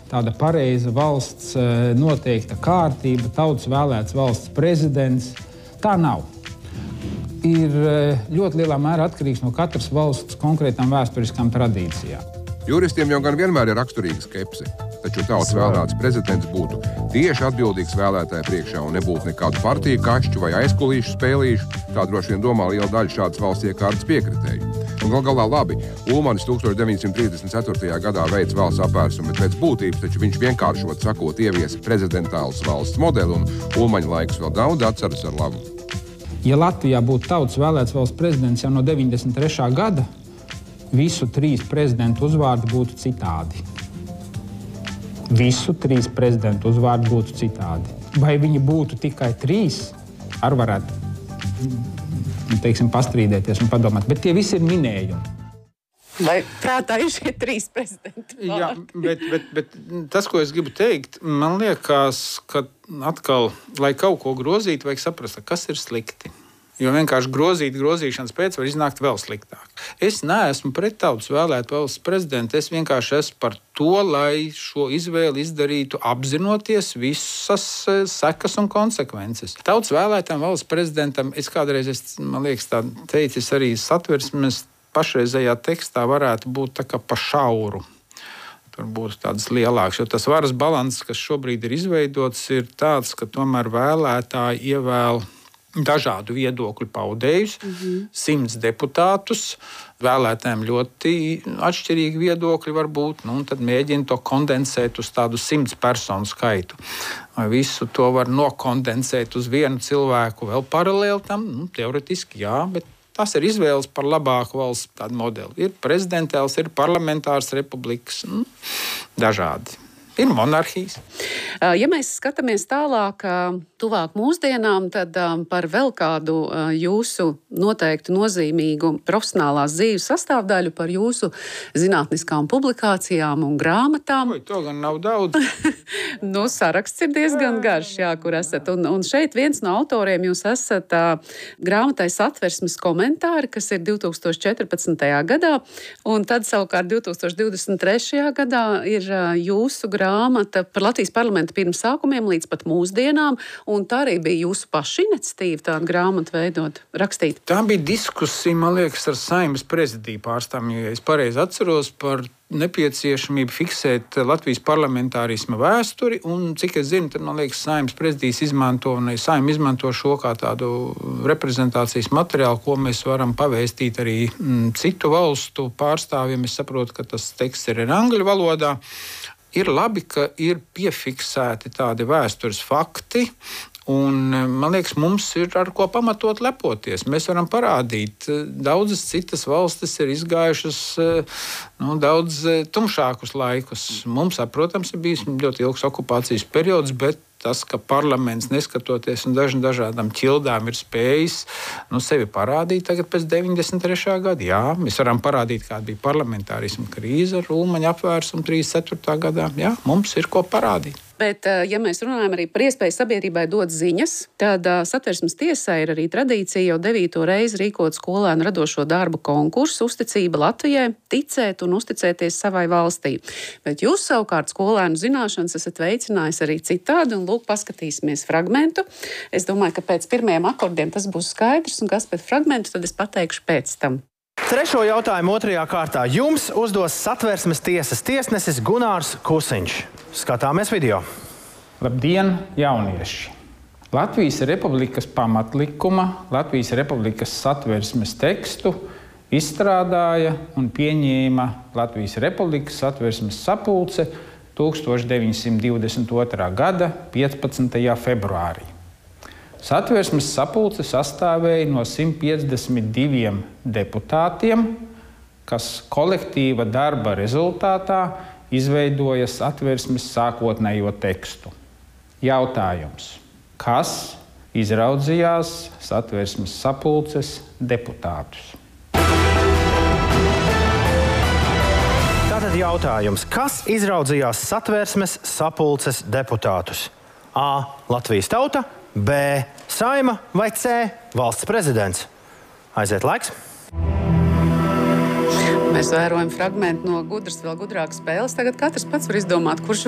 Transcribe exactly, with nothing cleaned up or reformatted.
tāda pareiza valsts, noteikta kārtība, tautas vēlēts valsts prezidents. Tā nav. Ir ļoti lielā mērā atkarīgs no katras valsts konkrētām vēsturiskām tradīcijām. Juristiem jau gan vienmēr ir raksturīga skepse, taču tautas vēlēts prezidents būtu tieši atbildīgs vēlētāju priekšā un nebūtu nekādu partiju kašķu vai aizkulīšu spēlīšu, tā droši vien domā liela daļa šādas valsts iekārtas piekritēju. Un gal galā labi, Ulmanis tukstovš deviņsimt trīsdesmit ceturtajā gadā veids valsts apvērsumu, bet pēc būtības taču viņš vienkāršot sakot ieviesa prezidentālas valsts modeli un Ulmaņa laikus vēl daudz atceras ar labu. Ja Latvijā būtu tautas vēlēts valsts prezidents jau no deviņdesmit trešā gada, visu trīs prezidentu uzvārdi būtu citādi. Visu trīs prezidentu uzvārdi būtu citādi. Vai viņi būtu tikai trīs, ar varētu, teiksim, pastrīdēties un padomāt, bet tie visi ir minējumi. Vai prātā ir šie trīs prezidenti? Jā, bet, bet, bet tas, ko es gribu teikt, man liekas, ka atkal, lai kaut ko grozītu, vajag saprast, kas ir slikti. Jo vienkārši grozīt grozīšanas pēc var iznākt vēl sliktāk. Es neesmu pret tautas vēlētu valsts prezidentu, es vienkārši esmu par to, lai šo izvēli izdarītu apzinoties visas sekas un konsekvences. Tautas vēlētām valsts prezidentam, es kādreiz, es, man liekas, tā teicis arī satversmes pašreizējā tekstā varētu būt tā kā pa šauru. Tur būtu tādas lielākas, jo tas varas balanss, kas šobrīd ir izveidots, ir tāds, ka tomēr vēlētāji ievēl dažādu viedokļu paudējus, mm-hmm. simts deputātus, vēlētājiem ļoti atšķirīgi viedokļi var būt, nu, un tad mēģina to kondensēt uz tādu simts personu skaitu. Vai visu to var nokondensēt uz vienu cilvēku vēl paralēli tam? Nu, teoretiski jā, bet tas ir izvēles par labāku valsts tādu modeli. Ir prezidentāls, ir parlamentārs republikas, nu, dažādi. Ir monarhijas. Ja mēs skatāmies tālāk, tuvāk mūsdienām, tad par vēl kādu jūsu noteikti nozīmīgu profesionālās dzīves sastāvdaļu, par jūsu zinātniskām publikācijām un grāmatām. Oi, to gan nav daudz. Nu, saraksts ir diezgan garš, jā, kur esat. Un, un šeit viens no autoriem jūs esat uh, grāmatai Satversmes komentāri, kas ir divi tūkstoši četrpadsmitajā gadā, un tad savukārt divi tūkstoši divdesmit trešajā gadā ir uh, jūsu grāmata grāmata par Latvijas parlamenta pirmsākumiem līdz pat mūsdienām, un tā arī bija jūsu paša iniciatīva tādu grāmatu veidot, rakstīt. Tā bija diskusija, man liekas, ar Saeimas prezidiju pārstāvjiem, ja es pareizi atceros, par nepieciešamību fiksēt Latvijas parlamentārisma vēsturi, un cik es zinu, tad, man liekas, Saeimas prezidijas izmanto, un Saeima izmanto šo kā tādu reprezentācijas materiālu, ko mēs varam pavēstīt arī m, citu valstu pārstāvjiem. Es saprotu, ka tas teksts ir angļu valodā. Ir labi, ka ir piefiksēti tādi vēstures fakti, un, man liekas, mums ir ar ko pamatot lepoties. Mēs varam parādīt, daudzas citas valstis ir izgājušas nu, daudz tumšākus laikus. Mums, protams, ir bijis ļoti ilgs okupācijas periods, bet tas, ka parlaments, neskatoties un dažām dažādām ķildām, ir spējis nu, sevi parādīt tagad pēc deviņdesmit trešā gada. Jā, mēs varam parādīt, kāda bija parlamentārisma krīze ar Ulmaņa apvērsumu trīsdesmit ceturtajā gadā. Jā, mums ir ko parādīt. Bet, ja mēs runājam arī par iespēju sabiedrībai dot ziņas, tad Satversmes tiesai ir arī tradīcija jau devīto reizi rīkot skolēnu radošo darbu konkursu Uzticība Latvijai, ticēt un uzticēties savai valstī. Bet jūs savukārt skolēnu zināšanas esat veicinājis arī citādi, un lūk, paskatīsimies fragmentu. Es domāju, ka pēc pirmajiem akordiem tas būs skaidrs, un kas pēc fragmentu, tad es pateikšu pēc tam. Trešo jautājumu otrajā kārtā jums uzdos Satversmes tiesas tiesnesis Gunārs Kusiņš. Skatāmies video. Labdien, jaunieši! Latvijas Republikas pamatlikuma, Latvijas Republikas satversmes tekstu izstrādāja un pieņēma Latvijas Republikas satversmes sapulce tūkstoš deviņsimt divdesmit otrā gada piecpadsmitajā februārī. Satversmes sapulce sastāvēja no simt piecdesmit diviem deputātiem, kas kolektīva darba rezultātā izveidoja satversmes sākotnējo tekstu. Jautājums: kas izraudzījās satversmes sapulces deputātus? Tātad jautājums: kas izraudzījās satversmes sapulces deputātus? A. Latvijas tauta, B. Saeima vai C. Valsts prezidents? Aiziet laiks. Mēs vērojam fragmentu no gudras, vēl gudrākas spēles. Tagad katrs pats var izdomāt, kurš